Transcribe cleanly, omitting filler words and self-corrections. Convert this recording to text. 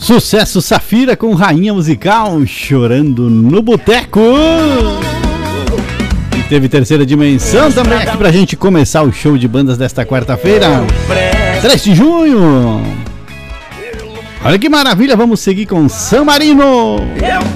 Sucesso Safira com Rainha Musical, Chorando no Boteco. E teve Terceira Dimensão também aqui pra gente começar o show de bandas desta quarta-feira, 3 de junho. Olha que maravilha, vamos seguir com San Marino.